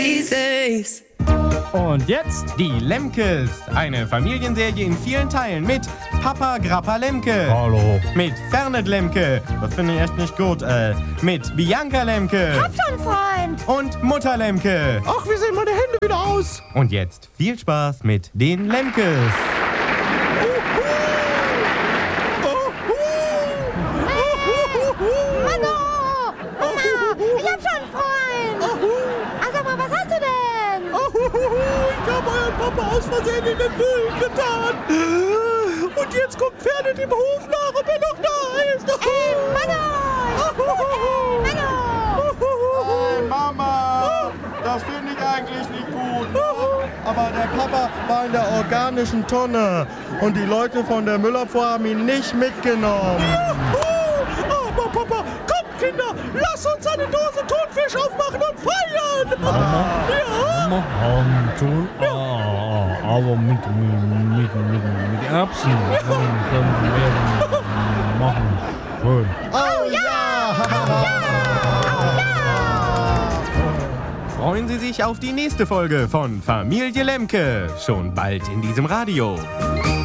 Und jetzt die Lemkes. Eine Familienserie in vielen Teilen mit Papa Grappa Lemke. Hallo. Mit Fernet Lemke. Das finde ich echt nicht gut. Mit Bianca Lemke. Hab schon, Freund. Und Mutter Lemke. Ach, wie sehen meine Hände wieder aus? Und jetzt viel Spaß mit den Lemkes. Mano! Mama, ich hab schon einen Freund. Also, mal, was hast du denn? Ich habe euren Papa aus Versehen in den Müll getan. Und jetzt kommt Fernet im Hof nach, ob er noch da ist. Ey, Mano! Mano! Hey Mama, das finde ich eigentlich nicht gut. Aber der Papa war in der organischen Tonne und die Leute von der Müllabfuhr haben ihn nicht mitgenommen. Aber Papa, kommt Kinder, lass uns eine Dose Thunfisch aufmachen und feiern. Ja? Aber mit Erbsen können wir machen. Schön. Oh ja! Freuen Sie sich auf die nächste Folge von Familie Lemke. Schon bald in diesem Radio.